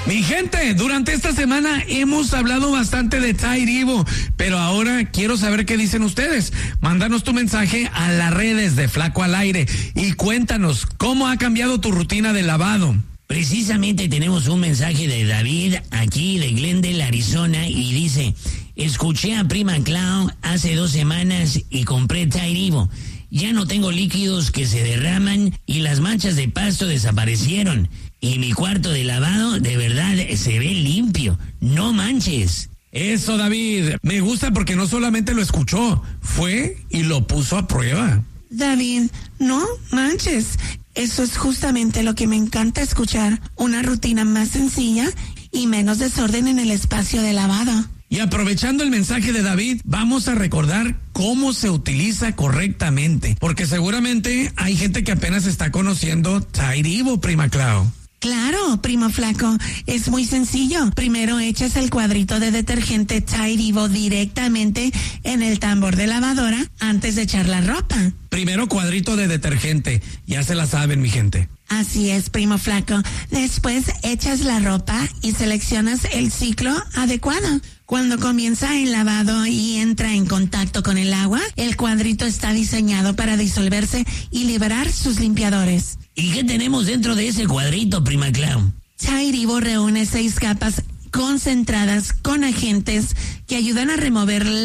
Mi gente, durante esta semana hemos hablado bastante de Tide Evo, pero ahora quiero saber qué dicen ustedes. Mándanos tu mensaje a las redes de Flaco al Aire y cuéntanos cómo ha cambiado tu rutina de lavado. Precisamente tenemos un mensaje de David aquí de Glendale, Arizona, y dice: escuché a Prima Clau hace 2 semanas y compré Tide Evo. Ya no tengo líquidos que se derraman y las manchas de pasto desaparecieron. Y mi cuarto de lavado de verdad se ve limpio. No manches. Eso, David, me gusta porque no solamente lo escuchó, fue y lo puso a prueba. David, no manches. Eso es justamente lo que me encanta escuchar. Una rutina más sencilla y menos desorden en el espacio de lavado. Y aprovechando el mensaje de David, vamos a recordar cómo se utiliza correctamente, porque seguramente hay gente que apenas está conociendo Tide Evo, Prima Clau. Claro, primo Flaco, es muy sencillo. Primero echas el cuadrito de detergente Tide Evo directamente en el tambor de lavadora antes de echar la ropa. Primero cuadrito de detergente, ya se la saben, mi gente. Así es, primo Flaco. Después echas la ropa y seleccionas el ciclo adecuado. Cuando comienza el lavado y entra en contacto con el agua, el cuadrito está diseñado para disolverse y liberar sus limpiadores. ¿Y qué tenemos dentro de ese cuadrito, Prima Clau? Tide Evo reúne 6 capas concentradas con agentes que ayudan a remover